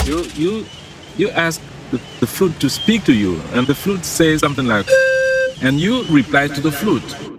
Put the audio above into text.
You you ask the flute to speak to you, and the flute says something like, and you reply to the flute.